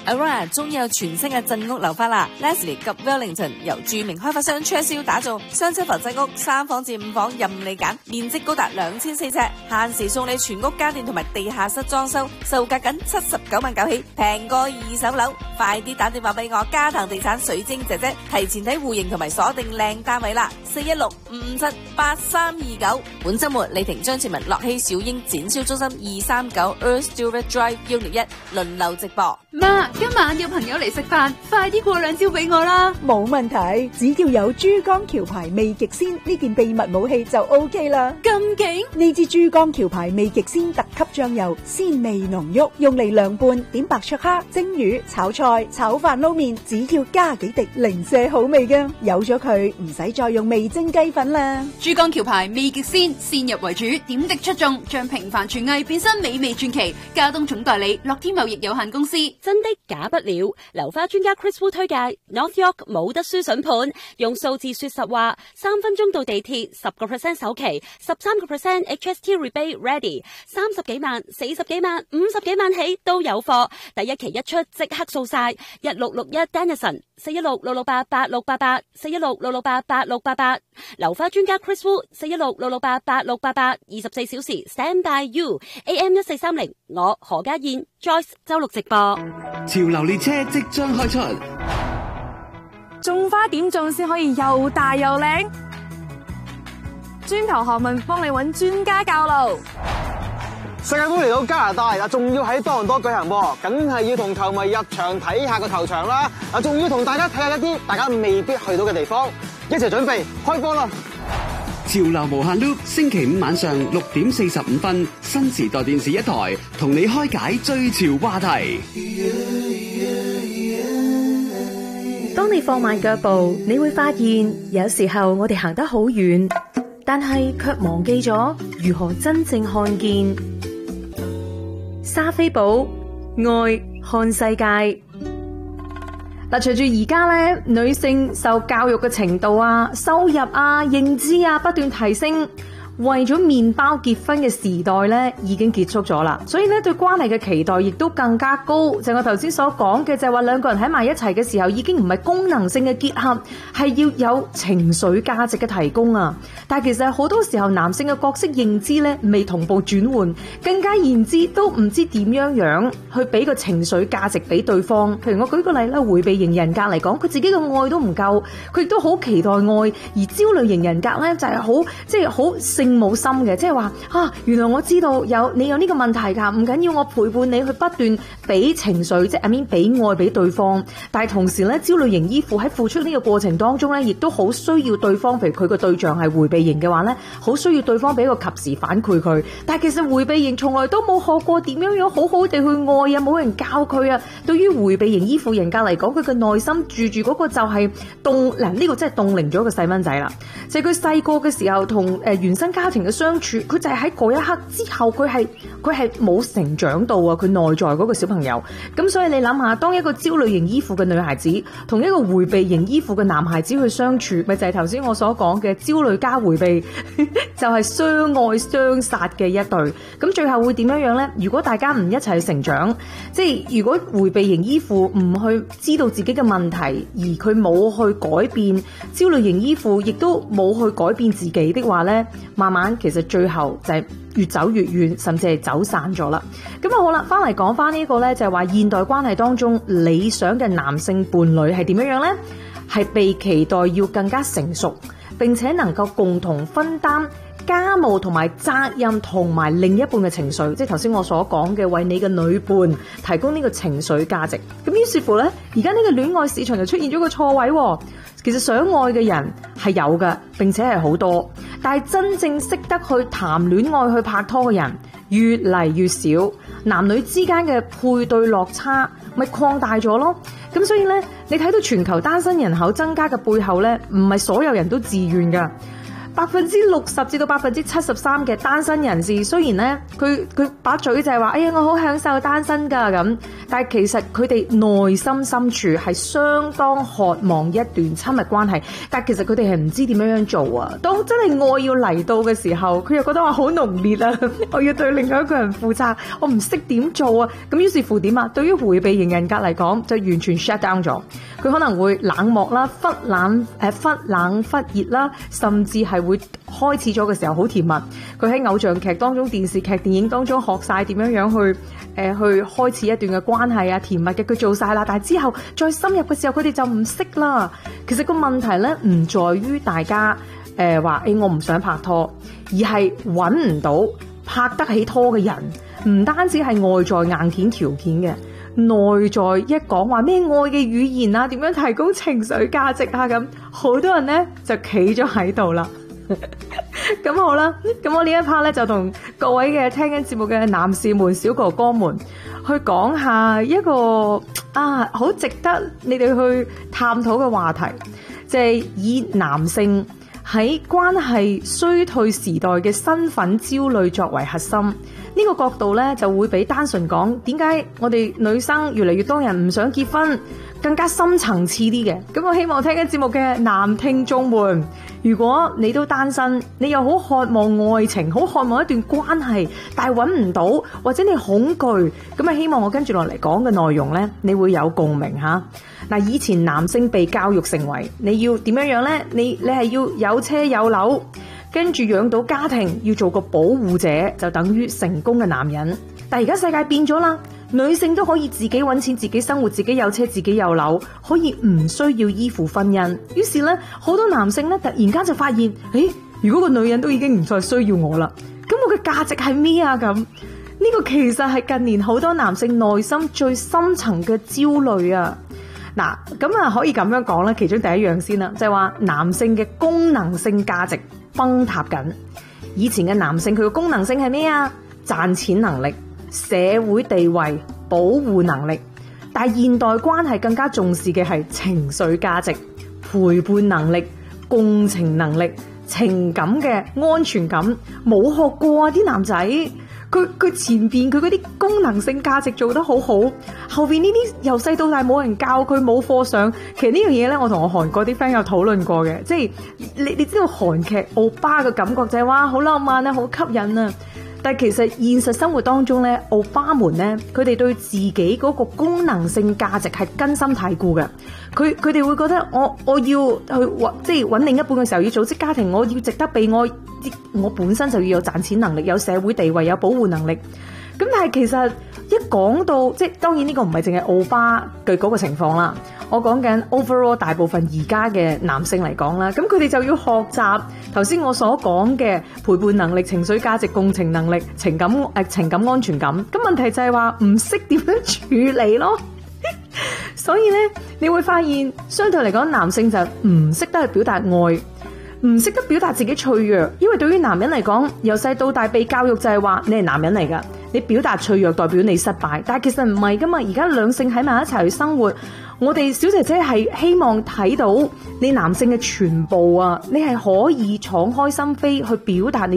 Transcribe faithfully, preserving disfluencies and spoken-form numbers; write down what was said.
Aurora 終於有全新嘅鎮屋樓花啦 ！Leslie 及 Wellington 由著名開發商 Charles 打造，雙層浮制屋，三房至五房任你揀，面積高達兩千四尺，限時送你全屋家電同埋地下室裝修，售價僅七十九萬九起，平過二手樓。快啲打電話俾我嘉騰地產水晶姐姐，提前睇戶型同埋鎖定靚單位啦！四一六五五七八三二九。本週末李婷、張志文、樂希、小英展銷中心二三九 Earl Stewart Drive Unit 一輪流直播。 媽，今晚有朋友嚟食飯，快啲過兩招俾我啦！ 冇問題，只要有珠江橋牌味極鮮呢件秘密武器就 OK 啦。 咁勁！ 呢支珠江橋牌味極鮮特級醬油，鮮味濃郁，用嚟涼拌、點白灼蝦、蒸魚、炒菜、炒飯撈麵，只要加幾滴，零舍好味㗎。有咗佢，唔使再用味精雞粉啦。 珠江橋牌味極鮮，鮮入為主，點滴出眾，將平凡廚藝變身美味傳奇。加東總代理樂天貿易有限公司。 真的假不了，樓花專家 Chris Wu 推介 North York 冇得輸筍盤，用數字說實話，三分鐘到地鐵，十個 percent 首期，十三個 percent H S T rebate ready，三十幾萬、四十幾萬、五十幾萬起都有貨，第一期一出即刻掃晒，一六六一 Dennison 四一六六六八八六八八四一六六六八八六八八，樓花專家 Chris Wu 四一六六六八八六八八，二十四小時 stand by you A M 一四三零，我何家燕 Joyce 周六直播。 潮流列車即將開出， 種花點種先可以又大又靚？專頭學問幫你揾專家教路。 世界盃嚟到加拿大嗱，仲要喺多倫多舉行噃，梗係要同球迷入場睇下個球場啦。嗱，仲要同大家睇下一啲大家未必去到嘅地方，一齊準備開波啦！ 潮流無限 loop， 星期五晚上六點四十五分，新時代電視一台同你開解最潮話題。 當你放慢腳步，你會發現有時候我哋行得好遠，但係卻忘記咗如何真正看見。莎菲寶愛看世界。嗱，隨住而家咧，女性受教育嘅程度啊、收入啊、認知啊不斷提升，為咗麵包結婚嘅時代咧已經結束咗啦，所以咧對關係嘅期待亦都更加高。就係我頭先所講嘅，就係話兩個人喺埋一齊嘅時候，已經唔係功能性嘅結合，係要有情緒價值嘅提供啊。但係其實好多時候男性嘅角色認知咧未同步轉換，更加言之都唔知點樣樣去俾個情緒價值俾對方。譬如我舉個例啦，回避型人格嚟講，佢自己嘅愛都唔夠，佢亦都好期待愛；而焦慮型人格咧就係好即係好性冇心嘅，即係話啊，原來我知道有你有呢個問題噶，唔緊要，我陪伴你去不斷俾情緒，即係 I mean 俾愛俾對方。但係同時咧，焦慮型依附喺付出呢個過程當中咧，亦都好需要對方，譬如佢個對象係回避型嘅話咧，好需要對方俾一個及時反饋佢。但係其實回避型從來都冇學過點樣樣好好地去愛啊，冇人教佢啊。對於回避型依附人格嚟講，佢嘅內心住住嗰個就係凍嗱，呢個真係凍齡咗個細蚊仔啦。就係佢細個嘅時候同誒原生家庭嘅相處，佢就係喺嗰一刻之後，佢係佢係冇成長到啊！佢內在嗰個小朋友，咁所以你諗下，當一個焦慮型依附嘅女孩子同一個回避型依附嘅男孩子去相處，咪就係頭先我所講嘅焦慮加回避，就係相愛相殺嘅一對。咁最後會點樣樣呢？如果大家唔一齊成長，即係如果回避型依附唔去知道自己嘅問題，而佢冇去改變，焦慮型依附亦都冇去改變自己的話呢，慢慢其實最後就係越走越遠，甚至係走散咗啦。咁啊好啦，翻嚟講翻呢個呢，就係話現代關係當中理想嘅男性伴侶係點樣樣呢？係被期待要更加成熟，並且能夠共同分擔家務同埋責任，同埋另一半嘅情緒，即係頭先我所講嘅為你嘅女伴提供呢個情緒價值。咁於是乎呢，而家呢個戀愛市場就出現咗個錯位喎。其實想愛嘅人係有嘅，並且係好多，但係真正識得去談戀愛去拍拖嘅人越嚟越少，男女之間嘅配對落差咪擴大咗咯。咁所以呢，你睇到全球單身人口增加嘅背後呢，唔係所有人都自願噶。百分之六十至到百分之七十三嘅單身人士，雖然咧佢佢把嘴就係話，哎呀我好享受單身噶咁， 但係其實佢哋內心深處係相當渴望一段親密關係，但係其實佢哋係唔知點樣樣做啊。當真係愛要嚟到嘅時候，佢又覺得話好濃烈啊，我要對另外一個人負責，我唔識點做啊。咁於是乎點啊？對於迴避型人格嚟講，就完全 shut down 咗。佢可能會冷漠啦、忽冷誒、忽冷忽熱啦，甚至係會開始咗嘅時候好甜蜜。佢喺偶像劇當中、電視劇、電影當中學晒點樣樣去誒、呃、去開始一段嘅關係啊，甜蜜嘅佢做晒啦。但係之後再深入嘅時候，佢哋就唔識啦。其實個問題咧唔在於大家誒話誒我唔想拍拖，而係揾唔到拍得起拖嘅人。唔單止係外在硬件條件嘅，內在一講話咩愛嘅語言啊，點樣提供情緒價值啊，咁好多人咧就企咗喺度啦。咁好啦，咁我呢一 part 咧就同各位嘅聽緊節目嘅男士們、小哥哥們去講下一個啊好值得你哋去探討嘅話題，就係以男性喺關係衰退時代嘅身份焦慮作為核心。呢個角度咧就會比單純講點解我哋女生越嚟越多人唔想結婚更加深層次啲嘅。咁我希望聽緊節目嘅男聽眾們，如果你都單身，你又好渴望愛情，好渴望一段關係，但係揾唔到，或者你恐懼，咁啊希望我跟住落嚟講嘅內容咧，你會有共鳴吓。嗱，以前男性被教育成為你要點樣樣咧？你你係要有車有樓，跟住養到家庭，要做個保護者，就等於成功嘅男人。但係而家世界變咗啦，女性都可以自己揾錢，自己生活，自己有車，自己有樓，可以唔需要依附婚姻。於是咧，好多男性咧突然間就發現，誒，如果個女人都已經唔再需要我啦，咁我嘅價值係咩啊？咁呢個其實係近年好多男性內心最深層嘅焦慮啊！嗱，咁啊可以咁樣講啦，其中第一樣先啦，就係話男性嘅功能性價值崩塌緊。以前嘅男性佢嘅功能性係咩啊？賺錢能力、社會地位、保護能力。但係現代關係更加重視嘅係情緒價值、陪伴能力、共情能力、情感嘅安全感。冇學過啊啲男仔，佢佢前邊佢嗰啲功能性價值做得好好，後邊呢啲由細到大冇人教佢，冇課上。其實呢樣嘢咧，我同我韓國啲 friend 有討論過嘅，即係你你知道韓劇歐巴嘅感覺就係哇好浪漫啊，好吸引啊。但係其實現實生活當中咧，歐巴們咧，佢哋對自己嗰個功能性價值係根深蒂固嘅。佢佢哋會覺得我我要去揾即係揾另一半嘅時候，要組織家庭，我要值得被愛，我本身就要有賺錢能力，有社會地位，有保護能力。咁但係其實一講到即係當然呢個唔係淨係歐巴嘅嗰個情況啦，我講緊 overall 大部分而家嘅男性嚟講啦，咁佢哋就要學習頭先我所講嘅陪伴能力、情緒價值、共情能力、情感誒、呃、情感安全感。咁問題就係話唔識點樣處理咯。所以咧，你會發現相對嚟講，男性就唔識得去表達愛，唔識得表達自己脆弱。因為對於男人嚟講，由細到大被教育就係話你係男人嚟噶，你表達脆弱代表你失敗。但係其實唔係噶嘛，而家兩性喺埋一齊去生活，我哋小姐姐係希望睇到你男性嘅全部啊，你係可以敞開心扉去表達你